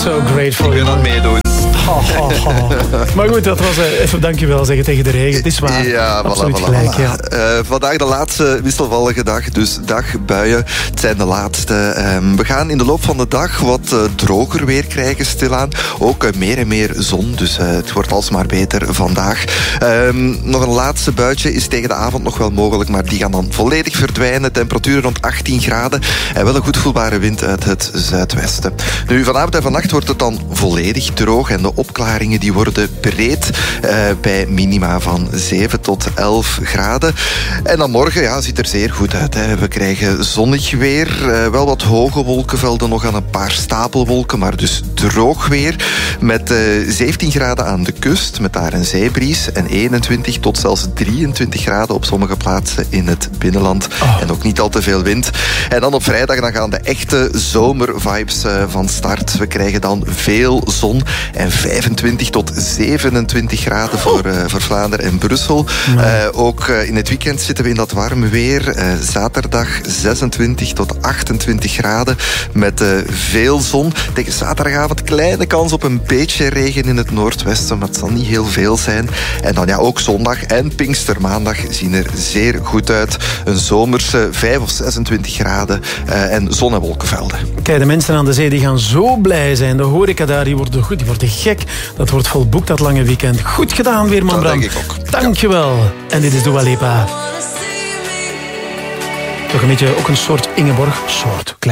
So grateful. Ik ben aan het meedoen. Maar goed, dat was even dankjewel zeggen tegen de regen. Het is waar. Ja, absoluut voilà. gelijk. Ja. Vandaag de laatste wisselvallige dag, dus dagbuien. Het zijn de laatste. We gaan in de loop van de dag wat droger weer krijgen stilaan. Ook meer en meer zon, dus het wordt alsmaar beter vandaag. Nog een laatste buitje is tegen de avond nog wel mogelijk, maar die gaan dan volledig verdwijnen. Temperaturen rond 18 graden en wel een goed voelbare wind uit het zuidwesten. Nu, vanavond en vannacht wordt het dan volledig droog en de opklaringen die worden breed bij minima van 7 tot 11 graden. En dan morgen ziet er zeer goed uit. Hè. We krijgen zonnig weer, wel wat hoge wolkenvelden nog aan een paar stapelwolken, maar dus droog weer. Met 17 graden aan de kust, met daar een zeebries en 21 tot zelfs 23 graden op sommige plaatsen in het binnenland. En ook niet al te veel wind. En dan op vrijdag dan gaan de echte zomervibes van start. We krijgen dan veel zon en 25 tot 27 graden voor Vlaanderen en Brussel. Ook in het weekend zitten we in dat warme weer. Zaterdag 26 tot 28 graden met veel zon. Tegen zaterdagavond kleine kans op een beetje regen in het noordwesten, maar het zal niet heel veel zijn. En dan ook zondag en Pinkstermaandag zien er zeer goed uit. Een zomerse 5 of 26 graden en zon- en wolkenvelden. Kijk, de mensen aan de zee die gaan zo blij zijn. De horeca daar, die worden gek. Dat wordt volboekt, dat lange weekend. Goed gedaan, Weerman Bram. Dat denk ik ook. Dankjewel. En dit is Dua Lipa. Toch een beetje ook een soort Ingeborg.